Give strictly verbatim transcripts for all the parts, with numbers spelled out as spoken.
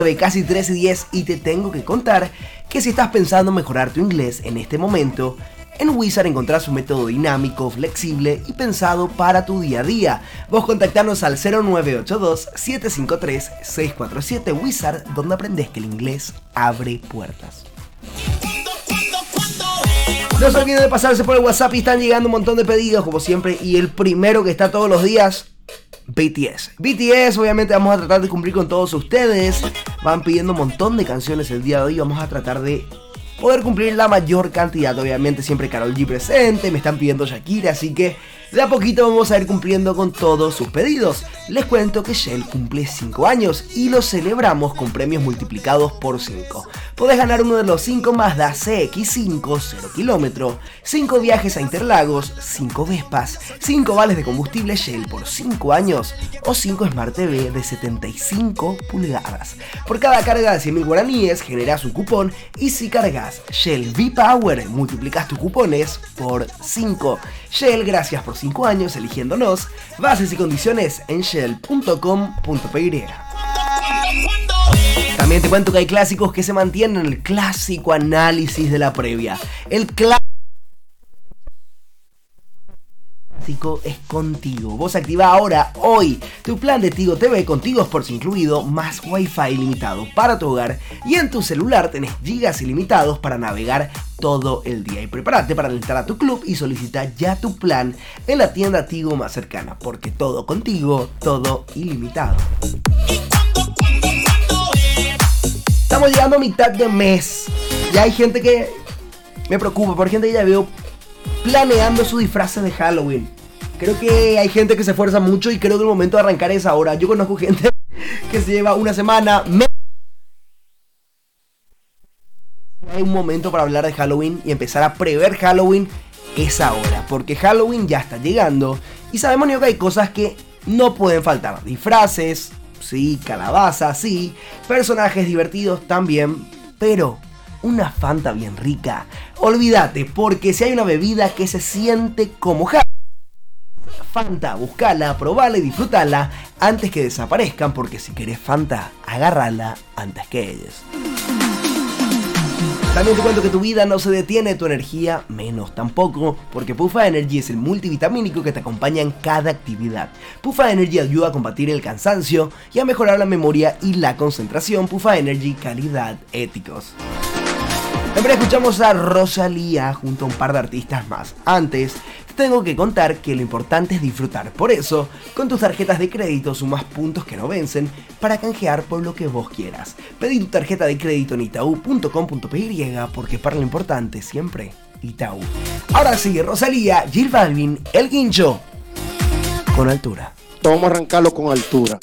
Casi tres y diez y te tengo que contar que si estás pensando mejorar tu inglés en este momento, en Wizard encontrás un método dinámico, flexible y pensado para tu día a día. Vos contactarnos al cero nueve ocho dos, siete cinco tres, seis cuatro siete Wizard, donde aprendés que el inglés abre puertas. No se olviden de pasarse por el WhatsApp y están llegando un montón de pedidos como siempre, y el primero que está todos los días, B T S. B T S, obviamente vamos a tratar de cumplir con todos ustedes. Van pidiendo un montón de canciones el día de hoy. Vamos a tratar de poder cumplir la mayor cantidad. Obviamente siempre Karol G presente. Me están pidiendo Shakira, así que de a poquito vamos a ir cumpliendo con todos sus pedidos. Les cuento que Shell cumple cinco años y lo celebramos con premios multiplicados por cinco. Podés ganar uno de los cinco Mazda C X cinco cero kilómetros, cinco viajes a Interlagos, cinco Vespas, cinco vales de combustible Shell por cinco años o cinco Smart T V de setenta y cinco pulgadas. Por cada carga de cien mil guaraníes generás un cupón, y si cargas Shell V-Power multiplicas tus cupones por cinco. Shell, gracias por cinco años eligiéndonos. Bases y condiciones en shell punto com punto p y. También te cuento que hay clásicos que se mantienen. El clásico análisis de la previa. El clásico es contigo. Vos activa ahora, hoy, tu plan de Tigo T V con Tigo Sports incluido, más Wi-Fi ilimitado para tu hogar, y en tu celular tenés gigas ilimitados para navegar todo el día. Y prepárate para entrar a tu club y solicita ya tu plan en la tienda Tigo más cercana, porque todo contigo, todo ilimitado. Estamos llegando a mitad de mes. Ya hay gente que me preocupa, por gente que ya veo planeando su disfraz de Halloween. Creo que hay gente que se esfuerza mucho y creo que el momento de arrancar es ahora. Yo conozco gente que se lleva una semana. Me... Hay un momento para hablar de Halloween y empezar a prever Halloween, es ahora, porque Halloween ya está llegando y sabemos que hay cosas que no pueden faltar. Disfraces, sí, calabazas, sí, personajes divertidos también, pero una Fanta bien rica. Olvídate, porque si hay una bebida que se siente como Halloween, Fanta, buscala, probala y disfrutala antes que desaparezcan, porque si querés Fanta, agárrala antes que ellos. También te cuento que tu vida no se detiene, tu energía menos tampoco, porque Puffa Energy es el multivitamínico que te acompaña en cada actividad. Puffa Energy ayuda a combatir el cansancio y a mejorar la memoria y la concentración. Puffa Energy, calidad, éticos. También escuchamos a Rosalía junto a un par de artistas más. Antes, te tengo que contar que lo importante es disfrutar. Por eso, con tus tarjetas de crédito sumas puntos que no vencen para canjear por lo que vos quieras. Pedí tu tarjeta de crédito en itaú punto com punto p y, porque para lo importante siempre, Itaú. Ahora sí, Rosalía, J Balvin, El Guincho, con altura. Vamos a arrancarlo con altura.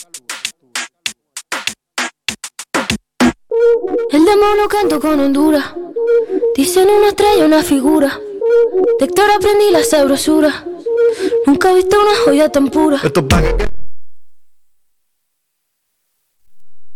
El demonio canto con Honduras. Dicen una estrella, una figura. De Héctor aprendí la sabrosura. Nunca he visto una joya tan pura. Esto es pa' que